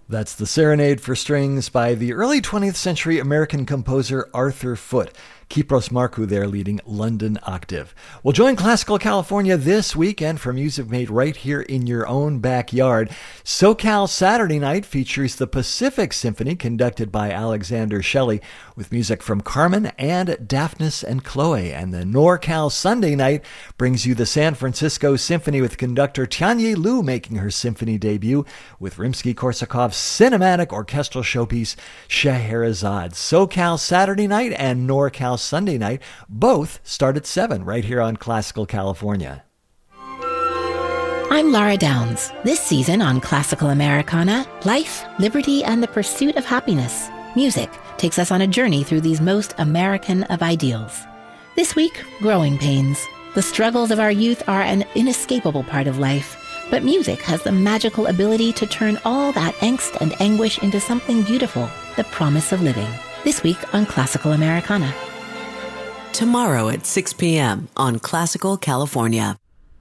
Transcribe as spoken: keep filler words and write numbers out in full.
That's the Serenade for Strings by the early twentieth century American composer Arthur Foote. Kypros Markou there leading London Octave. Well, join Classical California this weekend for music made right here in your own backyard. SoCal Saturday Night features the Pacific Symphony conducted by Alexander Shelley with music from Carmen and Daphnis and Chloe. And the NorCal Sunday Night brings you the San Francisco Symphony with conductor Tianyi Liu making her symphony debut with Rimsky-Korsakov's cinematic orchestral showpiece Scheherazade. SoCal Saturday Night and NorCal Sunday Night both start at seven right here on Classical California. I'm Laura Downs. This season on Classical Americana, life, liberty, and the pursuit of happiness. Music takes us on a journey through these most American of ideals. This week, growing pains. The struggles of our youth are an inescapable part of life, but music has the magical ability to turn all that angst and anguish into something beautiful, the promise of living. This week on Classical Americana. Tomorrow at six p.m. on Classical California.